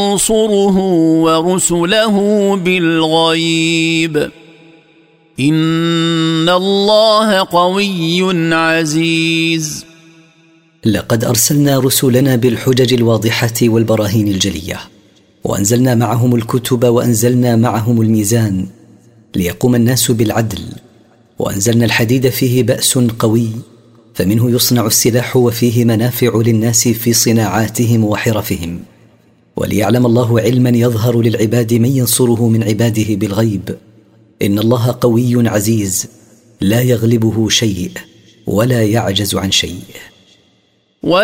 ينصره ورسله بالغيب إن الله قوي عزيز. لقد أرسلنا رسلنا بالحجج الواضحة والبراهين الجلية، وأنزلنا معهم الكتب، وأنزلنا معهم الميزان ليقوم الناس بالعدل، وأنزلنا الحديد فيه بأس قوي، فمنه يصنع السلاح، وفيه منافع للناس في صناعاتهم وحرفهم، وليعلم الله علما يظهر للعباد من ينصره من عباده بالغيب. إن الله قوي عزيز لا يغلبه شيء ولا يعجز عن شيء.